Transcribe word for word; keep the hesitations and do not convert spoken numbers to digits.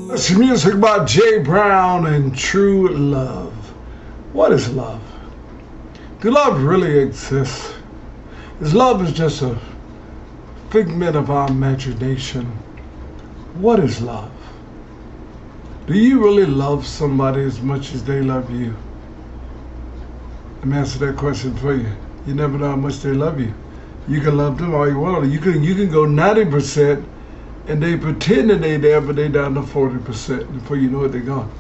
That's music by Jay Brown and True Love. What is love? Do love really exist? Is love is just a figment of our imagination? What is love? Do you really love somebody as much as they love you? Let me answer that question for you. You never know how much they love you. You can love them all you want. You can you can go ninety percent and they pretend that they there, but they down to forty percent. Before you know it, they're gone.